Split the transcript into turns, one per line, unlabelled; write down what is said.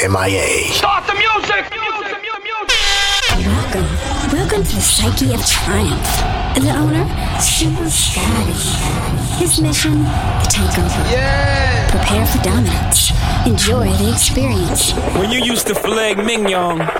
MIA.
Start the music!
Welcome to the Psyche of Triumph. The owner, Super Scotty. His mission, the takeover.
Yeah!
Prepare for dominance. Enjoy the experience.
When you used to filet mignon,